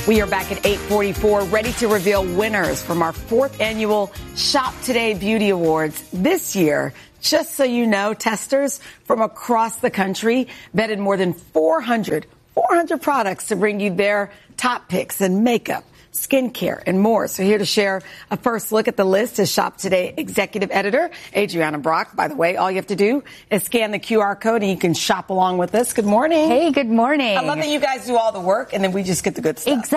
We are back at 8:44, ready to reveal winners from our 4th annual Shop Today Beauty Awards. This year, just so you know, testers from across the country vetted more than 400 products to bring you their top picks in makeup, skincare, and more. So here to share a first look at the list is Shop Today Executive Editor Adriana Brock. By the way, all you have to do is scan the QR code and you can shop along with us. Good morning. Hey, good morning. I love that you guys do all the work and then we just get the good stuff. Exactly.